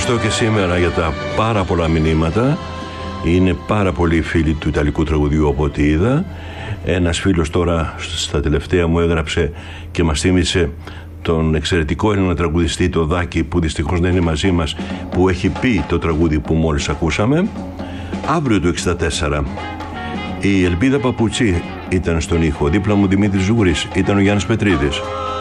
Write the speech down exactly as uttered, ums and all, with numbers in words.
ευχαριστώ και σήμερα για τα πάρα πολλά μηνύματα. Είναι πάρα πολλοί φίλοι του Ιταλικού τραγουδιού από ό,τι είδα. Ένας φίλος τώρα στα τελευταία μου έγραψε και μας θύμισε τον εξαιρετικό Έλληνα τραγουδιστή, το Δάκη, που δυστυχώς δεν είναι μαζί μας, που έχει πει το τραγούδι που μόλις ακούσαμε. Αύριο του εξήντα τέσσερα η Ελπίδα Παπουτσί ήταν στον ήχο, δίπλα μου Δημήτρης Ζούρης, ήταν ο Γιάννης Πετρίδης.